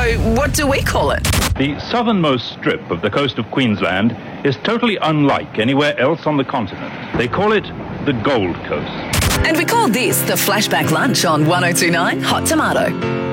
So what do we call it? The southernmost strip of the coast of Queensland is totally unlike anywhere else on the continent. They call it the Gold Coast. And we call this the Flashback Lunch on 1029 Hot Tomato.